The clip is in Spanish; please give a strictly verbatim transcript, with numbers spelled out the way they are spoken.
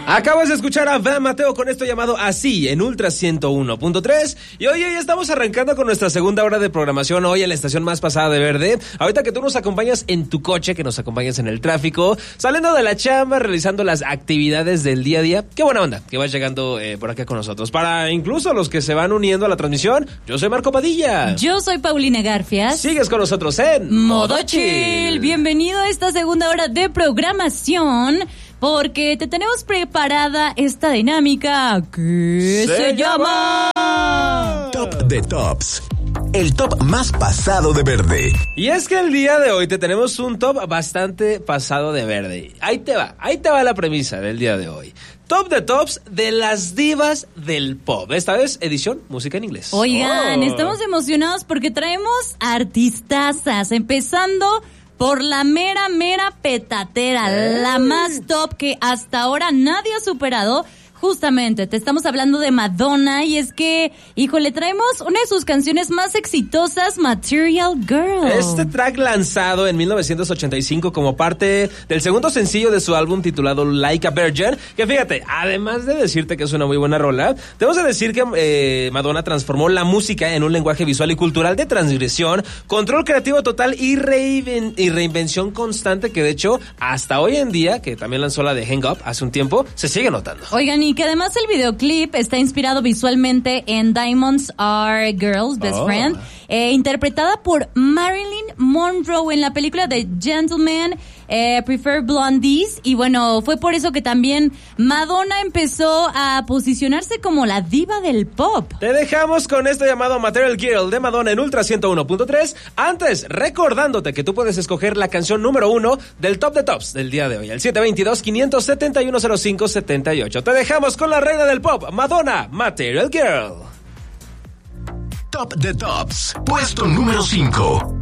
Acabas de escuchar a Van Mateo con esto llamado Así en Ultra ciento uno punto tres. Y hoy ya estamos arrancando con nuestra segunda hora de programación hoy en la estación más pasada de Verde. Ahorita que tú nos acompañas en tu coche, que nos acompañas en el tráfico, saliendo de la chamba, realizando las actividades del día a día. Qué buena onda que vas llegando eh, por acá con nosotros. Para incluso los que se van uniendo a la transmisión, yo soy Marco Padilla. Yo soy Paulina Garfias. Sigues con nosotros en Modo Chill. Bienvenido a esta segunda hora de programación, porque te tenemos preparada esta dinámica que se, se llama Top de Tops. El top más pasado de Verde. Y es que el día de hoy te tenemos un top bastante pasado de Verde. Ahí te va, ahí te va la premisa del día de hoy. Top de tops de las divas del pop. Esta vez edición música en inglés. Oigan, oh. estamos emocionados porque traemos artistazas, empezando por la mera, mera petatera, ¿Eh? la más top que hasta ahora nadie ha superado. Justamente, te estamos hablando de Madonna, y es que, híjole, traemos una de sus canciones más exitosas, Material Girl. Este track lanzado en mil novecientos ochenta y cinco como parte del segundo sencillo de su álbum titulado Like a Virgin, que fíjate, además de decirte que es una muy buena rola, tenemos que decir que eh, Madonna transformó la música en un lenguaje visual y cultural de transgresión, control creativo total y, reinven- y reinvención constante, que de hecho, hasta hoy en día, que también lanzó la de Hang Up hace un tiempo, se sigue notando. Oigan, y que además el videoclip está inspirado visualmente en Diamonds Are Girls, Best oh. Friend, eh, interpretada por Marilyn Monroe en la película de Gentlemen eh, Prefer Blondies. Y bueno, fue por eso que también Madonna empezó a posicionarse como la diva del pop. Te dejamos con esto llamado Material Girl de Madonna en Ultra ciento uno punto tres. Antes, recordándote que tú puedes escoger la canción número uno del top de tops del día de hoy, el siete dos dos, cinco siete uno, cero cinco siete ocho. Te dejamos con la reina del pop, Madonna, Material Girl. Top de Tops, puesto número cinco.